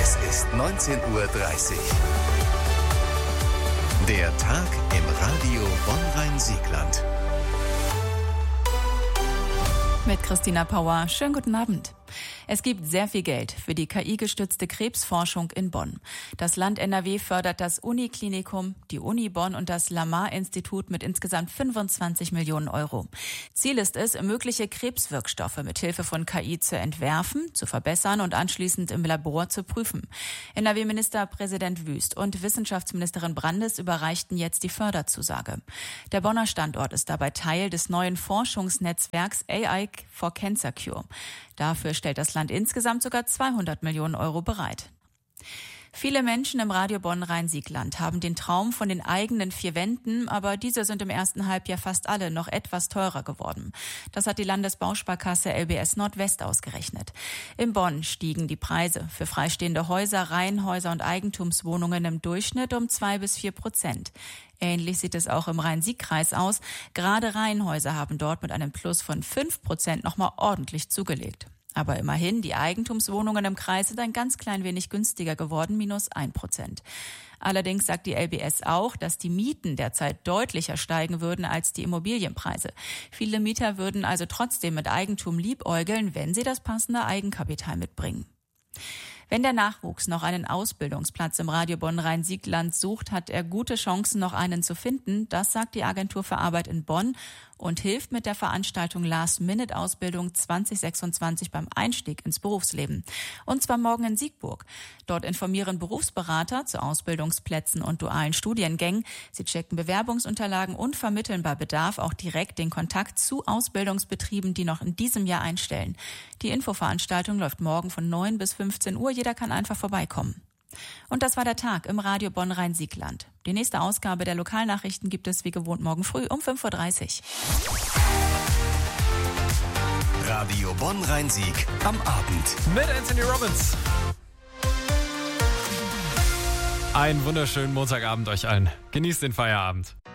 Es ist 19:30 Uhr. Der Tag im Radio Bonn-Rhein-Siegland. Mit Christina Pauer. Schönen guten Abend. Es gibt sehr viel Geld für die KI-gestützte Krebsforschung in Bonn. Das Land NRW fördert das Uniklinikum, die Uni Bonn und das Lamar-Institut mit insgesamt 25 Millionen Euro. Ziel ist es, mögliche Krebswirkstoffe mit Hilfe von KI zu entwerfen, zu verbessern und anschließend im Labor zu prüfen. NRW-Ministerpräsident Wüst und Wissenschaftsministerin Brandes überreichten jetzt die Förderzusage. Der Bonner Standort ist dabei Teil des neuen Forschungsnetzwerks AI for Cancer Cure. Dafür stellt das Land insgesamt sogar 200 Millionen Euro bereit. Viele Menschen im Radio Bonn-Rhein-Siegland haben den Traum von den eigenen 4 Wänden, aber diese sind im ersten Halbjahr fast alle noch etwas teurer geworden. Das hat die Landesbausparkasse LBS Nordwest ausgerechnet. In Bonn stiegen die Preise für freistehende Häuser, Reihenhäuser und Eigentumswohnungen im Durchschnitt um 2-4%. Ähnlich sieht es auch im Rhein-Sieg-Kreis aus. Gerade Reihenhäuser haben dort mit einem Plus von 5% nochmal ordentlich zugelegt. Aber immerhin, die Eigentumswohnungen im Kreis sind ein ganz klein wenig günstiger geworden, -1%. Allerdings sagt die LBS auch, dass die Mieten derzeit deutlicher steigen würden als die Immobilienpreise. Viele Mieter würden also trotzdem mit Eigentum liebäugeln, wenn sie das passende Eigenkapital mitbringen. Wenn der Nachwuchs noch einen Ausbildungsplatz im Radio Bonn-Rhein-Siegland sucht, hat er gute Chancen, noch einen zu finden. Das sagt die Agentur für Arbeit in Bonn und hilft mit der Veranstaltung Last-Minute-Ausbildung 2026 beim Einstieg ins Berufsleben. Und zwar morgen in Siegburg. Dort informieren Berufsberater zu Ausbildungsplätzen und dualen Studiengängen. Sie checken Bewerbungsunterlagen und vermitteln bei Bedarf auch direkt den Kontakt zu Ausbildungsbetrieben, die noch in diesem Jahr einstellen. Die Infoveranstaltung läuft morgen von 9 bis 15 Uhr. Jeder kann einfach vorbeikommen. Und das war der Tag im Radio Bonn-Rhein-Siegland. Die nächste Ausgabe der Lokalnachrichten gibt es wie gewohnt morgen früh um 5:30 Uhr. Radio Bonn-Rhein-Sieg am Abend. Mit Anthony Robbins. Einen wunderschönen Montagabend euch allen. Genießt den Feierabend.